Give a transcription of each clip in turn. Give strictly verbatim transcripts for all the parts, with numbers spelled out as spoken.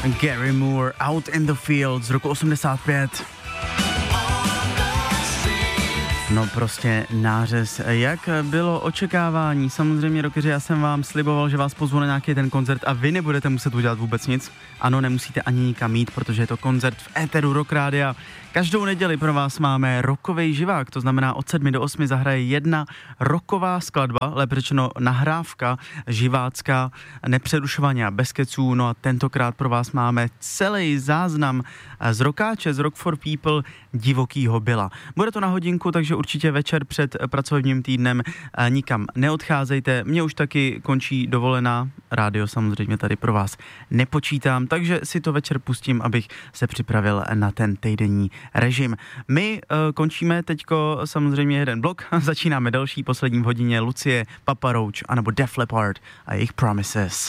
Gary Moore, Out in the Field z roku osmdesát pět. No prostě nářez, jak bylo očekávání, samozřejmě rockeři, já jsem vám sliboval, že vás pozvu na nějaký ten koncert a vy nebudete muset udělat vůbec nic. Ano, nemusíte ani nikam jít, protože je to koncert v éteru Rock Rádia. Každou neděli pro vás máme rockovej živák, to znamená od sedmi do osmi zahraje jedna rocková skladba, lépe řečeno nahrávka živácká, nepřerušovaně a bez keců. No a tentokrát pro vás máme celý záznam z rockáče, z Rock for People Divokýho Billa. Bude to na hodinku, takže určitě večer před pracovním týdnem nikam neodcházejte. Mně už taky končí dovolená, rádio samozřejmě tady pro vás nepočítám, takže si to večer pustím, abych se připravil na ten týdenní režim. My uh, končíme teďko samozřejmě jeden blok, začínáme další, poslední v hodině Lucie, Papa Roach anebo Def Leppard a jejich Promises.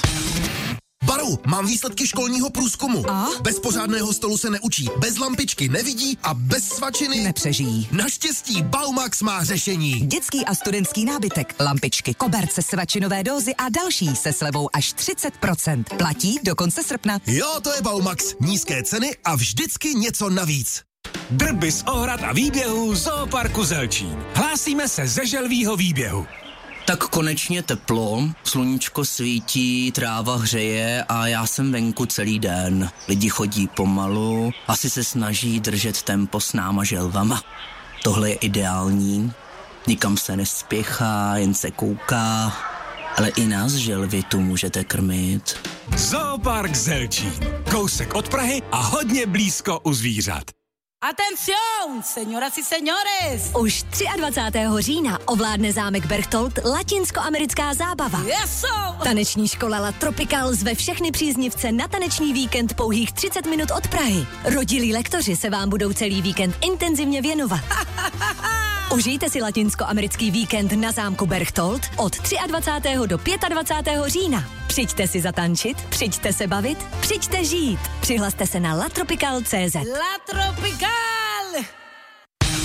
Baru, mám výsledky školního průzkumu. A? Bez pořádného stolu se neučí, bez lampičky nevidí a bez svačiny nepřežijí. Naštěstí Baumax má řešení. Dětský a studentský nábytek, lampičky, koberce, svačinové dózy a další se slevou až třicet procent. Platí do konce srpna. Jo, to je Baumax. Nízké ceny a vždycky něco navíc. Drby z ohrad a výběhů Zooparku Zelčín. Hlásíme se ze želvího výběhu. Tak konečně teplo, sluníčko svítí, tráva hřeje a já jsem venku celý den. Lidi chodí pomalu, asi se snaží držet tempo s náma želvama. Tohle je ideální, nikam se nespěchá, jen se kouká, ale i nás želvy tu můžete krmit. Zoopark Zelčín, kousek od Prahy a hodně blízko u zvířat. Atención, señoras y señores! Už dvacátého třetího října ovládne zámek Berchtold latinskoamerická zábava. Yeso! Taneční škola La Tropical zve všechny příznivce na taneční víkend pouhých třicet minut od Prahy. Rodilí lektoři se vám budou celý víkend intenzivně věnovat. Užijte si latinskoamerický víkend na zámku Berchtold od dvacátého třetího do dvacátého pátého října. Přijďte si zatančit, přijďte se bavit, přijďte žít. Přihlaste se na latropical tečka cé zet. La Tropical!